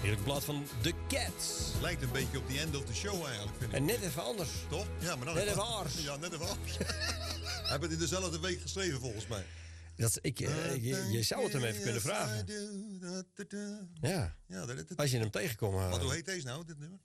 Het blad van The Cats. Lijkt een beetje op the end of the show eigenlijk, vind ik. En net even anders. Toch? Ja, maar dan Net even anders. Ja, net even anders. Hij heeft het in dezelfde week geschreven, volgens mij. Je zou het hem even kunnen vragen. Ja. Als je hem tegenkomt. Wat, hoe heet deze nou, dit nummer?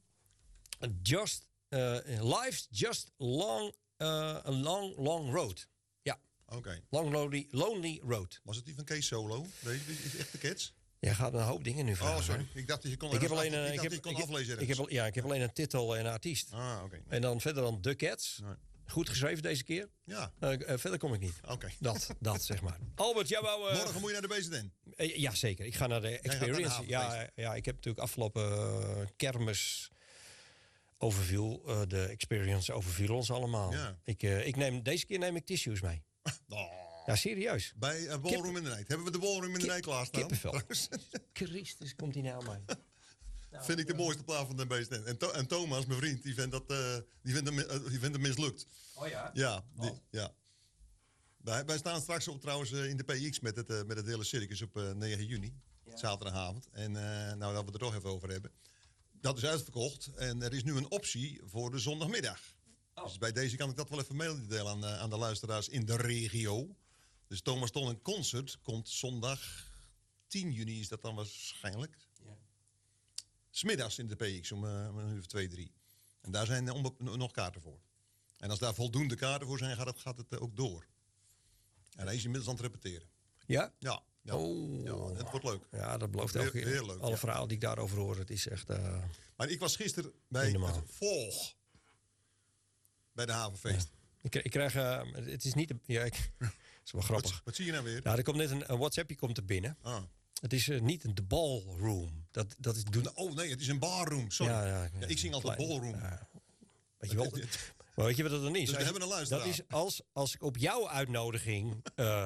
Life's just a long road. Ja. Oké. Long lonely road. Was het die van Kees Solo? Deze is echt de Cats? Jij gaat een hoop dingen nu vragen. Oh, sorry. Ik dacht dat je kon aflezen. Ik heb alleen een titel en een artiest. Ah, oké. En dan verder dan The Cats. Nee. Goed geschreven deze keer. Ja. Verder kom ik niet. Oké. Dat zeg maar. Albert, jij wou... Morgen moet je naar de BZN. Ja, zeker. Ik ga naar de Experience. Ja, ik heb natuurlijk afgelopen kermis overviel. De Experience overviel ons allemaal. Ja. Deze keer neem ik tissues mee. Oh. Ja, serieus. Bij Ballroom in the Night. Hebben we de Ballroom in the Night klaarstaan? Kippenvel. Christus, komt hij nou mee. Nou, vind ik de mooiste plaat van de BZN. En Thomas, mijn vriend, die vindt het mislukt. Oh ja? Ja. Wij staan straks trouwens in de PX met het hele circus op 9 juni. Ja. Zaterdagavond. En nou, dat we het er toch even over hebben. Dat is uitverkocht. En er is nu een optie voor de zondagmiddag. Oh. Dus bij deze kan ik dat wel even meedelen aan de luisteraars in de regio. Dus Thomas Ton een concert komt zondag 10 juni is dat dan waarschijnlijk. Ja. 'Smiddags in de PX om een uur of 2, 3. En daar zijn nog kaarten voor. En als daar voldoende kaarten voor zijn, gaat het ook door. En hij is inmiddels aan het repeteren. Ja? Ja. Oh. Ja, het wordt leuk. Ja, dat belooft elke keer. Heel leuk. Alle verhalen die ik daarover hoor, het is echt... Maar ik was gisteren bij het Volg. Bij de havenfeest. Ja. Ik krijg... het is niet... het is wel grappig. Wat zie je nou weer? Nou, er komt net een WhatsAppje komt er binnen. Ah. Het is niet de ballroom. Dat is Oh nee, het is een barroom. Sorry. Ja, ik zing altijd ballroom. Weet je wel... Maar weet je wat dat dan is? Dus we hebben een luisteraar. Dat is als ik op jouw uitnodiging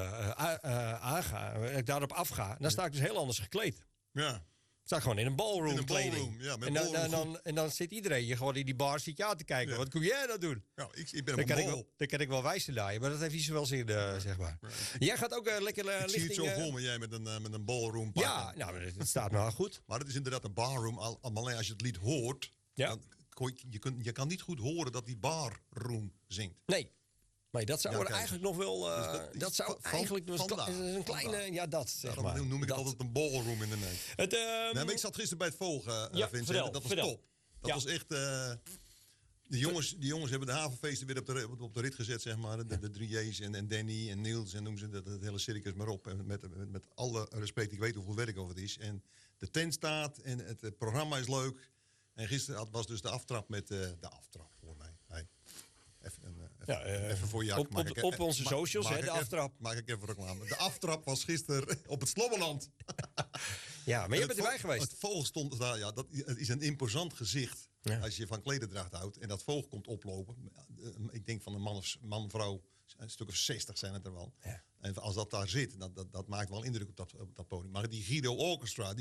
daarop afga, dan sta ik dus heel anders gekleed. Ja. Sta gewoon in een ballroom. In een ballroom, ja. En dan zit iedereen je gewoon in die bar zit je aan te kijken. Ja. Wat kun jij dat doen? Ja, ik ben een dan kan ik wel wijzen naar je, maar dat heeft niet zoveel zin, zeg maar. Ja, jij gaat ook lekker ik zie het zo vol met jij met een ballroom. Ja, nou, het staat me wel goed. Maar het is inderdaad een barroom. Alleen als je het lied hoort, dan je kan niet goed horen dat die barroom zingt. Nee. Maar dat zou eigenlijk nog wel... dat zou eigenlijk een kleine... Ja, dat zeg maar. Dan noem ik het altijd een ballroom in de nek. Maar ik zat gisteren bij het Volgen, Vincent. Dat was top. Dat was echt... Die jongens hebben de havenfeesten weer op de rit gezet, zeg maar. De 3J's en Danny en Niels en noem ze het hele circus maar op. En met alle respect, ik weet hoeveel werk over het is. En de tent staat en het programma is leuk. En gisteren was dus de aftrap met... de aftrap, voor mij. Hey. Even voor je op onze socials, de aftrap. Maak ik even reclame. De aftrap was gisteren op het Slobbeland. Ja, maar je bent erbij geweest. Het voog stond daar, ja, dat is een imposant gezicht. Ja. Als je van klederdracht houdt en dat voog komt oplopen. Ik denk van een man, vrouw, een stuk of 60 zijn het er wel. Ja. En als dat daar zit, dat maakt wel indruk op dat podium. Maar die Guido Orchestra,